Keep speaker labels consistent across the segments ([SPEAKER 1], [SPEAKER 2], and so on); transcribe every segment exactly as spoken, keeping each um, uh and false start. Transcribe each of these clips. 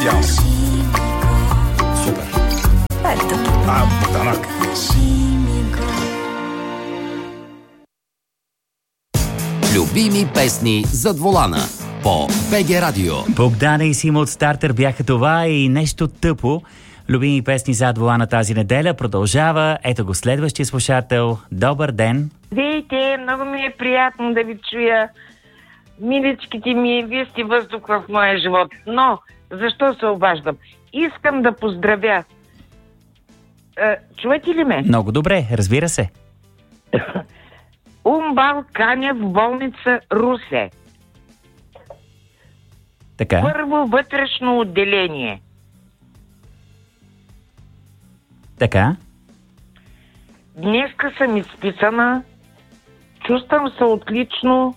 [SPEAKER 1] Идеално. Супер. А, Богданак.
[SPEAKER 2] Любими песни зад волана по БГ Радио.
[SPEAKER 3] Богдана и Сима от Стартер бяха това и нещо тъпо. Любими песни зад волана тази неделя продължава. Ето го следващия слушател. Добър ден.
[SPEAKER 4] Здравейте, много ми е приятно да ви чуя. Миличките ми, вие сте въздух в моя живот. Но, защо се обаждам? Искам да поздравя. Е, чуете ли ме?
[SPEAKER 3] Много добре, разбира се.
[SPEAKER 4] Умбал Канев в болница Русе.
[SPEAKER 3] Така.
[SPEAKER 4] Първо вътрешно отделение.
[SPEAKER 3] Така.
[SPEAKER 4] Днеска съм изписана. Чувствам се отлично.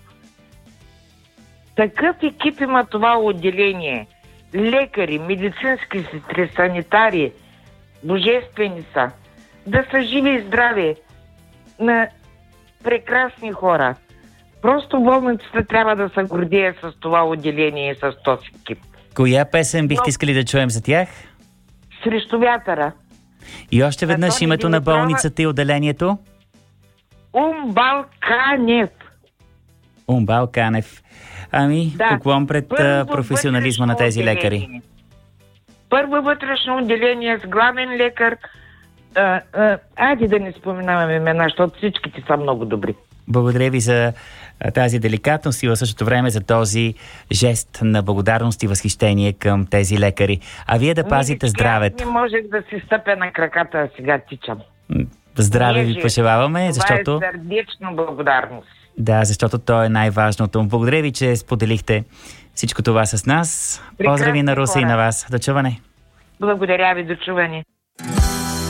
[SPEAKER 4] Такъв екип има това отделение. Лекари, медицински сестри, санитари. Божествени са. Да са живи и здрави. На прекрасни хора. Просто болницата трябва да се гордее с това отделение и с този екип.
[SPEAKER 3] Коя песен бихте искали да чуем за тях?
[SPEAKER 4] Срещу вятъра.
[SPEAKER 3] И още веднъж името на болницата и отделението?
[SPEAKER 4] Умбал Канев.
[SPEAKER 3] Умбал Канев. Ами,
[SPEAKER 4] Да.
[SPEAKER 3] поклон пред
[SPEAKER 4] Първо
[SPEAKER 3] професионализма на тези
[SPEAKER 4] вътрешно
[SPEAKER 3] лекари.
[SPEAKER 4] отделение. Първо вътрешно отделение с главен лекар. А, а, айде да не споменаваме имена, защото всичките са много добри.
[SPEAKER 3] Благодаря ви за а, тази деликатност и в същото време за този жест на благодарност и възхищение към тези лекари. А вие да пазите здравето.
[SPEAKER 4] Не можех да си стъпя на краката, а сега тичам.
[SPEAKER 3] Здраве ви
[SPEAKER 4] Неже.
[SPEAKER 3] пожелаваме, защото...
[SPEAKER 4] Това е сърдечна благодарност.
[SPEAKER 3] Да, защото то е най-важното. Благодаря ви, че споделихте всичко това с нас.
[SPEAKER 4] Прекрасни
[SPEAKER 3] Поздрави на Руси и
[SPEAKER 4] хора.
[SPEAKER 3] на вас. До чуване.
[SPEAKER 4] Благодаря ви, до чуване.